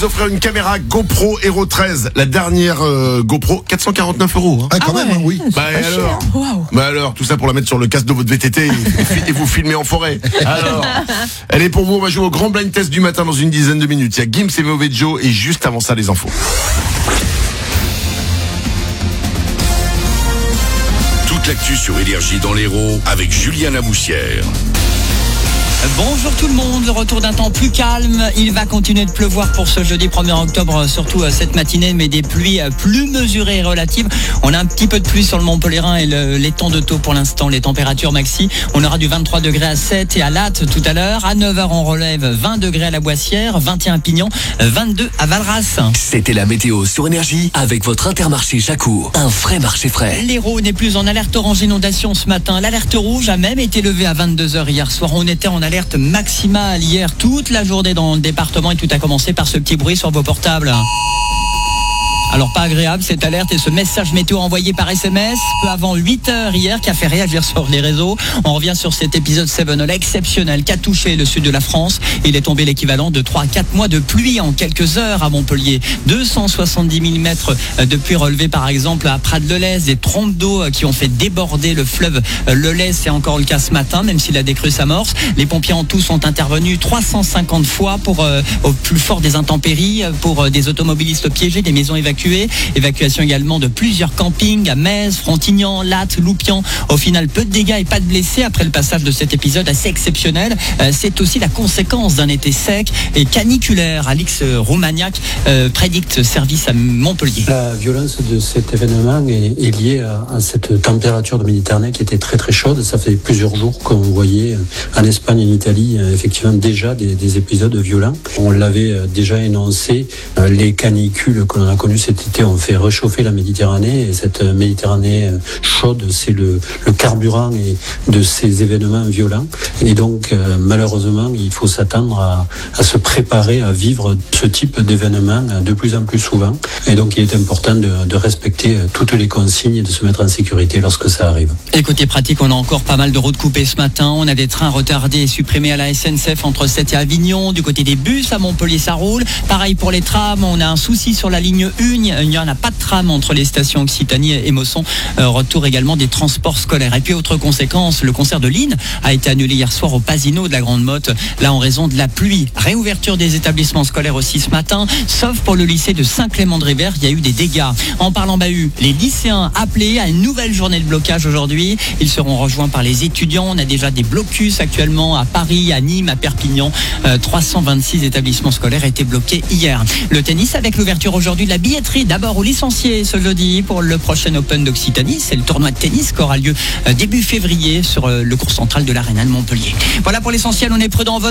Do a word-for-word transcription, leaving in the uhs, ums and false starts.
vous offrir une caméra GoPro Hero treize, la dernière euh, GoPro, quatre cent quarante-neuf euros. Hein. Ah, quand ah même, ouais. oui. Bah et alors, wow. bah alors, tout ça pour la mettre sur le casque de votre V T T et, et vous filmer en forêt. Alors, elle est pour vous, on va jouer au grand blind test du matin dans une dizaine de minutes. Il y a Gims et Mauvais Joe et juste avant ça, les infos. Toute l'actu sur Énergie dans l'Hérault avec Julien Laboussière. Bonjour tout le monde, le retour d'un temps plus calme. Il va continuer de pleuvoir pour ce jeudi premier octobre, surtout cette matinée, mais des pluies plus mesurées et relatives. On a un petit peu de pluie sur le Mont-Pelerin et le, les temps de taux pour l'instant, les températures maxi. On aura du vingt-trois degrés à Sète et à Latte tout à l'heure. À neuf heures, on relève vingt degrés à la Boissière, vingt et un à Pignon, vingt-deux à Valras. C'était la météo sur Énergie avec votre Intermarché Jacour. Un vrai marché frais. L'Hérault n'est plus en alerte orange inondation ce matin. L'alerte rouge a même été levée à vingt-deux heures hier soir. On était en alerte alerte maximale hier toute la journée dans le département et tout a commencé par ce petit bruit sur vos portables. Alors pas agréable cette alerte et ce message météo envoyé par S M S peu avant huit heures hier qui a fait réagir sur les réseaux. On revient sur cet épisode Sevenol exceptionnel qui a touché le sud de la France. Il est tombé l'équivalent de trois à quatre mois de pluie en quelques heures à Montpellier. deux cent soixante-dix millimètres de pluie relevée par exemple à Prades-le-Lez. Des trompes d'eau qui ont fait déborder le fleuve le Lez. C'est encore le cas ce matin même si la décrue s'amorce. Les pompiers en tout sont intervenus trois cent cinquante fois pour euh, au plus fort des intempéries, pour euh, des automobilistes piégés, des maisons évacuées. Évacuation également de plusieurs campings à Metz, Frontignan, Latte, Loupian. Au final, peu de dégâts et pas de blessés après le passage de cet épisode assez exceptionnel. Euh, c'est aussi la conséquence d'un été sec et caniculaire. Alix Roumaniac euh, prédicte service à Montpellier. La violence de cet événement est, est liée à, à cette température de Méditerranée qui était très très chaude. Ça fait plusieurs jours qu'on voyait en Espagne et en Italie effectivement déjà des, des épisodes violents. On l'avait déjà énoncé, les canicules que l'on a connues cet été ont fait réchauffer la Méditerranée et cette Méditerranée chaude, c'est le, le carburant et de ces événements violents. Et donc, euh, malheureusement, il faut s'attendre à, à se préparer à vivre ce type d'événements de plus en plus souvent. Et donc, il est important de, de respecter toutes les consignes et de se mettre en sécurité lorsque ça arrive. Et côté pratique, on a encore pas mal de routes coupées ce matin. On a des trains retardés et supprimés à la S N C F entre Sète et Avignon. Du côté des bus, à Montpellier, ça roule. Pareil pour les trams, on a un souci sur la ligne un. Il n'y en a pas de tram entre les stations Occitanie et Mosson. Euh, retour également des transports scolaires. Et puis autre conséquence, le concert de Lynn a été annulé hier soir au Pasino de la Grande Motte, là en raison de la pluie. Réouverture des établissements scolaires aussi ce matin, sauf pour le lycée de Saint-Clément-de-Rivert, il y a eu des dégâts. En parlant bahut, les lycéens appelés à une nouvelle journée de blocage aujourd'hui. Ils seront rejoints par les étudiants. On a déjà des blocus actuellement à Paris, à Nîmes, à Perpignan. Euh, trois cent vingt-six établissements scolaires étaient bloqués hier. Le tennis avec l'ouverture aujourd'hui de la billetterie. D'abord au licencié ce jeudi pour le prochain Open d'Occitanie. C'est le tournoi de tennis qui aura lieu début février sur le cours central de l'Arena de Montpellier. Voilà pour l'essentiel, on est prudent en vol.